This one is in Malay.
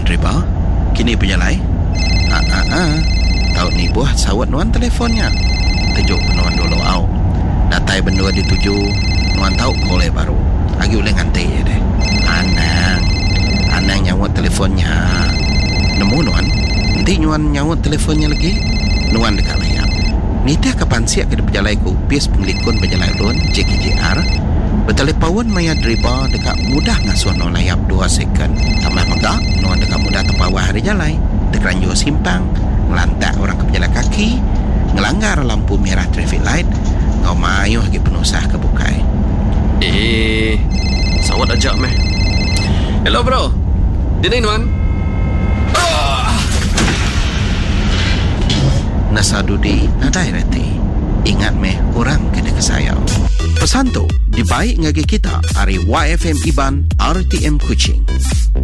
driba, kini penyalai. Tahu ni buah sawat nuan telefonnya. Tejuk nuan dulu au. Datai bendua dituju, nuan tahu kole baru. Agi boleh nganti ya deh. Anang nyawat teleponnya. Nemu nuan, nanti nuan nyawat teleponnya lagi. Nuan dekat layar. Nita kapan siap ke berjalai ku pis penglikun berjalai lun JKJR. Bertelepawan maya driba dekat mudah ngasuh no layap 2 second. Tambah megak, nuan dekat mudah terpawah hari jalai. Dekeranjur simpang, ngelantak orang ke berjalan kaki, ngelanggar lampu merah traffic light, ngau mayuh lagi penusah ke bukai. Sawat ajak meh. Hello bro, di ni nuan. Nasadudi nadai reti. Ingat meh orang kena kesayang. Pesan tu dibaik ngagi kita hari YFM Iban RTM Kuching.